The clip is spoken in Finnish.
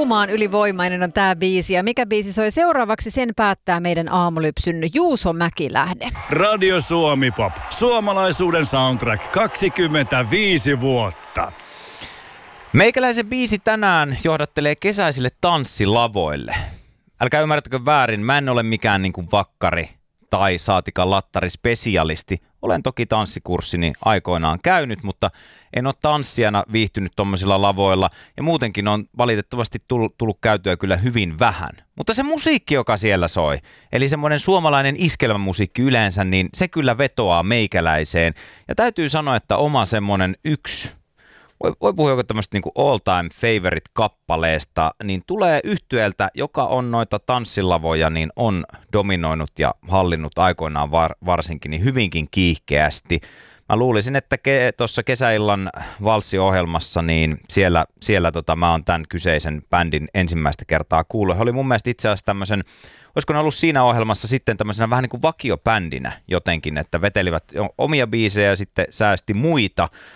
Julmaan ylivoimainen on tää biisi ja mikä biisi soi seuraavaksi, sen päättää meidän aamulypsyn Juuso Mäkilähde. Radio Suomi Pop. Suomalaisuuden soundtrack 25 vuotta. Meikäläisen biisi tänään johdattelee kesäisille tanssilavoille. Älkää ymmärtäkö väärin, mä en ole mikään niinku vakkari tai saatikaan lattarispesialisti. Olen toki tanssikurssini aikoinaan käynyt, mutta en ole tanssijana viihtynyt tommosilla lavoilla. Ja muutenkin on valitettavasti tullut käytyä kyllä hyvin vähän. Mutta se musiikki, joka siellä soi, eli semmoinen suomalainen iskelmämusiikki yleensä, niin se kyllä vetoaa meikäläiseen. Ja täytyy sanoa, että oma semmoinen voi puhua joku tämmöistä niinku all time favorite kappaleesta, niin tulee yhtyeeltä, joka on noita tanssilavoja, niin on dominoinut ja hallinnut aikoinaan varsinkin niin hyvinkin kiihkeästi. Mä luulisin, että tuossa kesäillan valssiohjelmassa, niin siellä mä oon tämän kyseisen bändin ensimmäistä kertaa kuullut. He oli mun mielestä itse asiassa tämmöisen, olisiko ne ollut siinä ohjelmassa sitten tämmöisenä vähän niin kuin vakiobändinä jotenkin, että vetelivät omia biisejä ja sitten säästi muita